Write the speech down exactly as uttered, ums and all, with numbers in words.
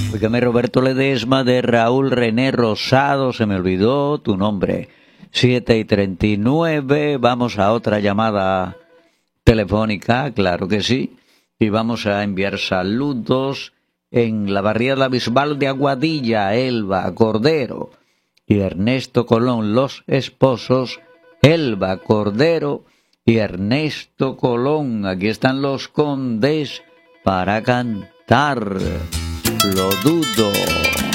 Óigame, Roberto Ledesma, de Raúl René Rosado, se me olvidó tu nombre. siete y treinta y nueve, vamos a otra llamada telefónica, claro que sí. Y vamos a enviar saludos en la barriada Bisbal de Aguadilla, Elba Cordero y Ernesto Colón, los esposos, Elba Cordero y Ernesto Colón. Aquí están los condes para cantar. Lo dudo.